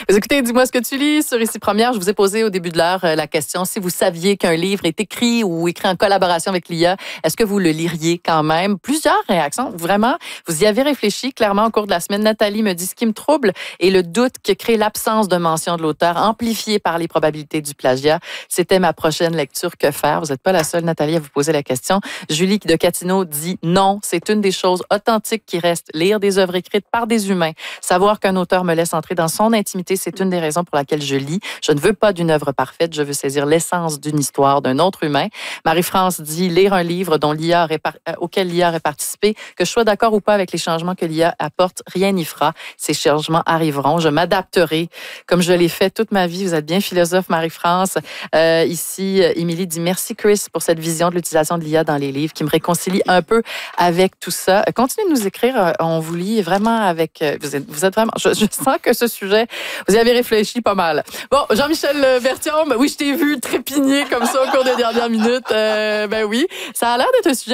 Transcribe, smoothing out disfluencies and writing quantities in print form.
Vous écoutez, dis-moi ce que tu lis sur Ici Première. Je vous ai posé au début de l'heure la question, si vous saviez qu'un livre est écrit ou écrit en collaboration avec l'IA, est-ce que vous le liriez quand même? Plusieurs réactions. Vraiment, vous y avez réfléchi clairement au cours de la semaine. Nathalie me dit, ce qui me trouble est le doute que crée l'absence de mention de l'auteur, amplifiée par les probabilités du plagiat. C'était ma prochaine lecture. Que faire? Vous n'êtes pas la seule, Nathalie, à vous poser la question. Julie de Catino dit non, c'est une des choses authentiques qui reste. Lire des œuvres écrites par des humains, savoir qu'un auteur me laisse entrer dans son intimité, c'est une des raisons pour laquelle je lis. Je ne veux pas d'une œuvre parfaite, je veux saisir l'essence d'une histoire d'un autre humain. Marie-France dit lire un livre auquel l'IA aurait participé, que je sois d'accord ou pas avec les changements que l'IA apporte, rien n'y fera. Ces changements arriveront. Je m'adapterai comme je l'ai fait toute ma vie. Vous êtes bien philosophe, Marie-France. Ici, Émilie dit merci, Chris, pour cette vision de l'utilisation de l'IA dans les livres qui me réconcilie un peu avec tout ça. Continuez de nous écrire. On vous lit vraiment avec... Vous êtes vraiment... Je sens que ce sujet, vous y avez réfléchi pas mal. Bon, Jean-Michel Bertium, oui, je t'ai vu trépigner comme ça au cours des dernières minutes. Ben oui, ça a l'air d'être un sujet